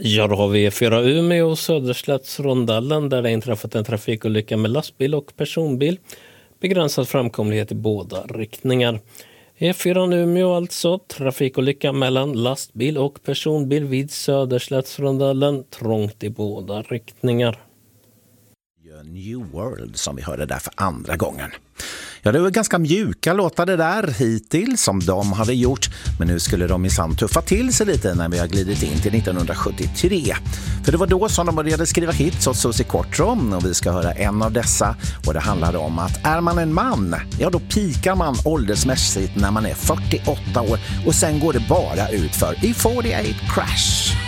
Ja, då har vi E4 Umeå och Söderslättsrondellen där det inträffat en trafikolycka med lastbil och personbil. Begränsad framkomlighet i båda riktningar. E4 Umeå alltså, trafikolycka mellan lastbil och personbil vid Söderslättsrondellen, trångt i båda riktningar. New World som vi hörde där för andra gången. Ja, det var ganska mjuka låtar det där hittills som de hade gjort, men nu skulle de minsann tuffa till sig lite när vi har glidit in till 1973. För det var då som de började skriva hits åt Susie Quattro, och vi ska höra en av dessa, och det handlar om att är man en man, ja då pikar man åldersmässigt när man är 48 år och sen går det bara ut för i 48 Crash.